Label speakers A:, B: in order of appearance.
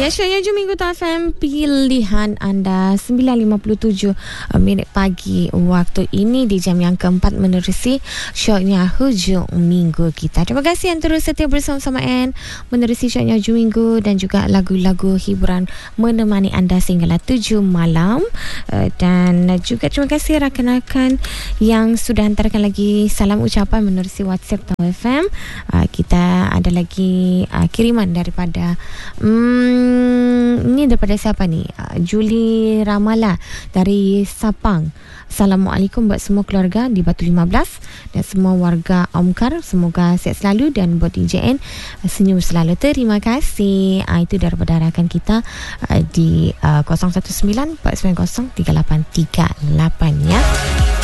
A: Ya, syoknya Jom Minggu FM, pilihan anda 9.57 minit pagi waktu ini di jam yang keempat menerusi syoknya hujung minggu kita. Terima kasih yang terus setia bersama-sama Anne menerusi syoknya hujung minggu dan juga lagu-lagu hiburan menemani anda sehinggalah 7 malam. Dan juga terima kasih rakan-rakan yang sudah hantarkan lagi salam ucapan menerusi WhatsApp Tau FM. Kita ada lagi kiriman daripada ini daripada siapa ni? Juli Ramala dari Sapang. Assalamualaikum buat semua keluarga di Batu 15 dan semua warga Omkar. Semoga sihat selalu dan buat DJN senyum selalu. Terima kasih. Itu daripada rakan kita di 019 490 3838 ya.